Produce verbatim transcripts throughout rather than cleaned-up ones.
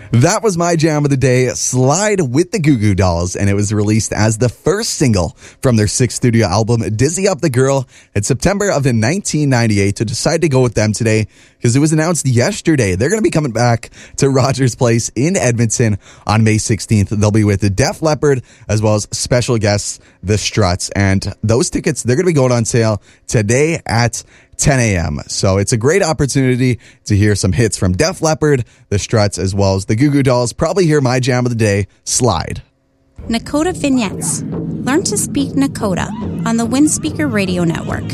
That was my jam of the day, Slide with the Goo Goo Dolls, and it was released as the first single from their sixth studio album, Dizzy Up the Girl, in September of nineteen ninety-eight. To decide to go with them today because it was announced yesterday. They're going to be coming back to Rogers Place in Edmonton on May sixteenth. They'll be with the Def Leppard as well as special guests, the Struts, and those tickets, they're going to be going on sale today at ten a.m. So it's a great opportunity to hear some hits from Def Leppard, the Struts, as well as the Goo Goo Dolls. Probably hear my jam of the day, Slide. Nakota Vignettes. Learn to speak Nakota on the Windspeaker Radio Network.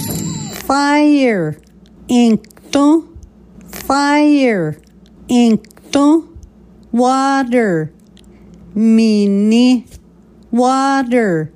Fire. Inkto. Fire. Inkto. Water. Mini. Water.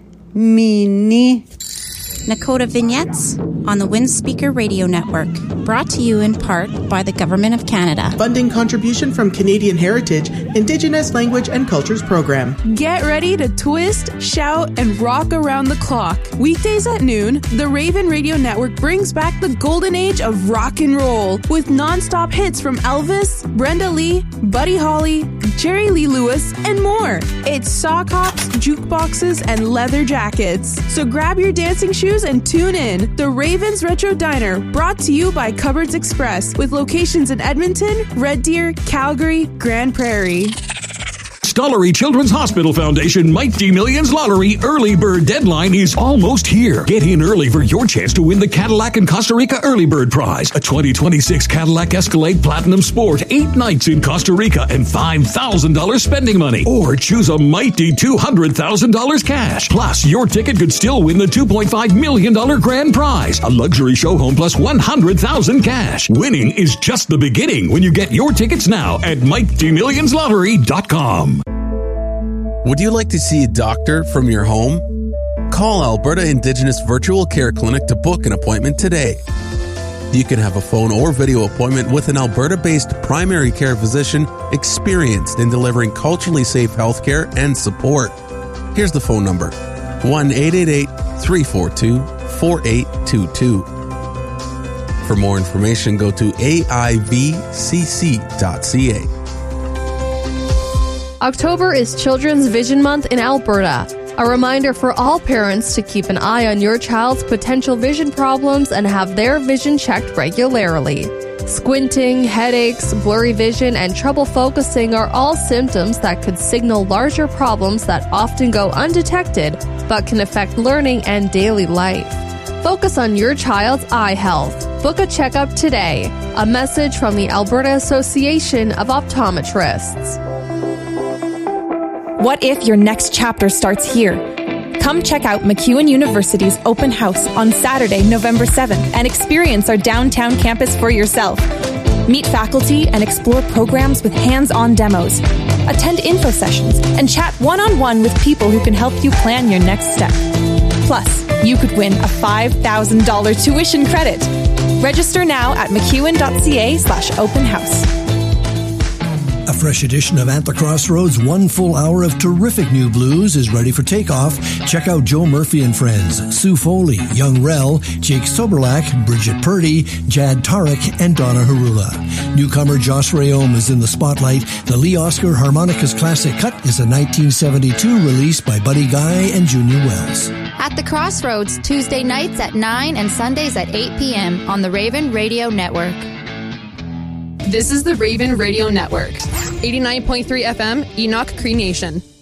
Mini. Nakota Vignettes on the Windspeaker Radio Network. Brought to you in part by the Government of Canada. Funding contribution from Canadian Heritage, Indigenous Language and Cultures Program. Get ready to twist, shout, and rock around the clock. Weekdays at noon, the Raven Radio Network brings back the golden age of rock and roll with non-stop hits from Elvis, Brenda Lee, Buddy Holly, Jerry Lee Lewis, and more. It's sock hops, jukeboxes, and leather jackets. So grab your dancing shoes and tune in. The Ravens Retro Diner, brought to you by Cupboards Express, with locations in Edmonton, Red Deer, Calgary, Grand Prairie. Stollery Children's Hospital Foundation Mighty Millions Lottery early bird deadline is almost here. Get in early for your chance to win the Cadillac and Costa Rica early bird prize, a twenty twenty-six Cadillac Escalade Platinum Sport, eight nights in Costa Rica, and five thousand dollars spending money. Or choose a mighty two hundred thousand dollars cash. Plus, your ticket could still win the two point five million dollars grand prize, a luxury show home plus one hundred thousand dollars cash. Winning is just the beginning when you get your tickets now at mighty millions lottery dot com. Would you like to see a doctor from your home? Call Alberta Indigenous Virtual Care Clinic to book an appointment today. You can have a phone or video appointment with an Alberta-based primary care physician experienced in delivering culturally safe healthcare and support. Here's the phone number, one eight eight eight, three four two, four eight two two. For more information, go to A I V C C dot C A. October is Children's Vision Month in Alberta. A reminder for all parents to keep an eye on your child's potential vision problems and have their vision checked regularly. Squinting, headaches, blurry vision, and trouble focusing are all symptoms that could signal larger problems that often go undetected but can affect learning and daily life. Focus on your child's eye health. Book a checkup today. A message from the Alberta Association of Optometrists. What if your next chapter starts here? Come check out MacEwan University's open house on Saturday, November seventh, and experience our downtown campus for yourself. Meet faculty and explore programs with hands-on demos. Attend info sessions and chat one-on-one with people who can help you plan your next step. Plus, you could win a five thousand dollars tuition credit. Register now at mcewan.ca slash open house. A fresh edition of At the Crossroads, one full hour of terrific new blues is ready for takeoff. Check out Joe Murphy and Friends, Sue Foley, Young Rel, Jake Soberlak, Bridget Purdy, Jad Tarek, and Donna Harula. Newcomer Josh Rayom is in the spotlight. The Lee Oscar Harmonicas Classic Cut is a nineteen seventy-two release by Buddy Guy and Junior Wells. At the Crossroads, Tuesday nights at nine and Sundays at eight p.m. on the Raven Radio Network. This is the Raven Radio Network. eighty-nine point three F M, Enoch Cree Nation.